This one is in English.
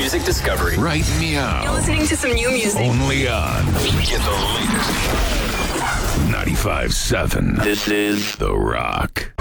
music discovery. Right meow. You're listening to some new music. Only on Get the latest. 95.7. This is The Rock.